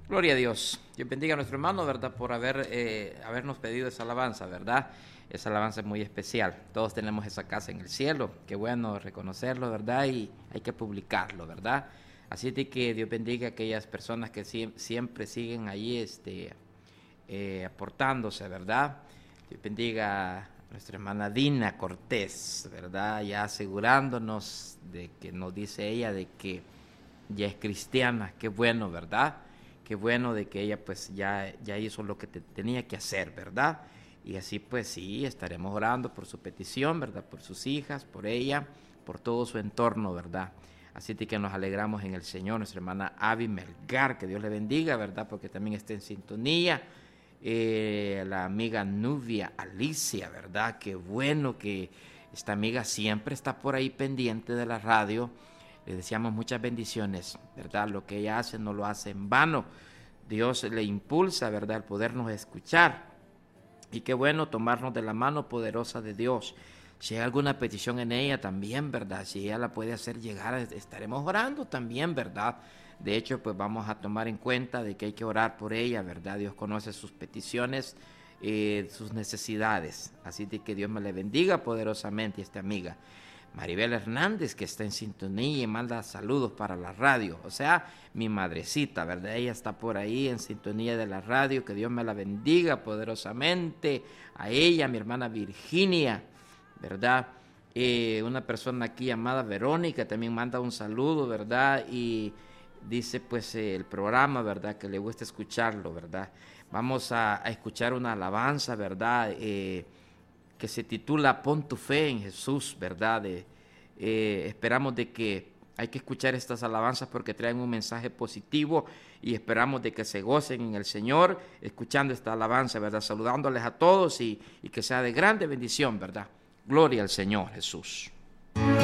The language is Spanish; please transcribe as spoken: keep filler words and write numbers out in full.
Gloria a Dios. Dios bendiga a nuestro hermano, ¿verdad? Por haber, eh, habernos pedido esa alabanza, ¿verdad? Esa alabanza es muy especial. Todos tenemos esa casa en el cielo. Qué bueno reconocerlo, ¿verdad? Y hay que publicarlo, ¿verdad? Así de que Dios bendiga a aquellas personas que si, siempre siguen ahí este, eh, aportándose, ¿verdad? Dios bendiga a nuestra hermana Dina Cortés, ¿verdad? Ya asegurándonos de que nos dice ella de que ya es cristiana. Qué bueno, ¿verdad? Qué bueno de que ella pues ya, ya hizo lo que te, tenía que hacer, ¿verdad? Y así pues sí, estaremos orando por su petición, ¿verdad? Por sus hijas, por ella, por todo su entorno, ¿verdad? Así que nos alegramos en el Señor, nuestra hermana Avi Melgar, que Dios le bendiga, ¿verdad? Porque también está en sintonía. Eh, la amiga Nubia Alicia, ¿verdad? Qué bueno que esta amiga siempre está por ahí pendiente de la radio. Le deseamos muchas bendiciones, ¿verdad? Lo que ella hace no lo hace en vano. Dios le impulsa, ¿verdad? El podernos escuchar. Y qué bueno tomarnos de la mano poderosa de Dios. Si hay alguna petición en ella también, ¿verdad? Si ella la puede hacer llegar, estaremos orando también, ¿verdad? De hecho, pues vamos a tomar en cuenta de que hay que orar por ella, ¿verdad? Dios conoce sus peticiones, eh, sus necesidades. Así de que Dios me le bendiga poderosamente a esta amiga. Maribel Hernández, que está en sintonía y manda saludos para la radio, o sea, mi madrecita, ¿verdad? Ella está por ahí en sintonía de la radio, que Dios me la bendiga poderosamente, a ella, a mi hermana Virginia, ¿verdad? Eh, una persona aquí llamada Verónica también manda un saludo, ¿verdad? Y dice pues eh, el programa, ¿verdad? Que le gusta escucharlo, ¿verdad? Vamos a, a escuchar una alabanza, ¿verdad? Eh, que se titula Pon tu fe en Jesús, ¿verdad? Eh, eh, esperamos de que hay que escuchar estas alabanzas porque traen un mensaje positivo y esperamos de que se gocen en el Señor escuchando esta alabanza, ¿verdad? Saludándoles a todos y, y que sea de grande bendición, ¿verdad? Gloria al Señor Jesús.